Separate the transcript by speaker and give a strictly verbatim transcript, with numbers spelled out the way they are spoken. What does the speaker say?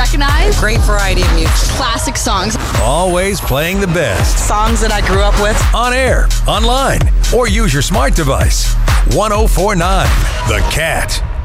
Speaker 1: recognize.
Speaker 2: Great variety of music.
Speaker 1: Classic songs.
Speaker 3: Always playing the best.
Speaker 2: Songs that I grew up with.
Speaker 3: On air, online, or use your smart device. one oh four point nine The Cat.